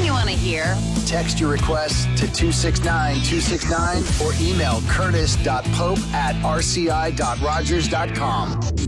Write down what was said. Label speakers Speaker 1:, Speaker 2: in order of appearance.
Speaker 1: you want to hear.
Speaker 2: Text your requests to 269-269 or email curtis.pope@rci.rogers.com.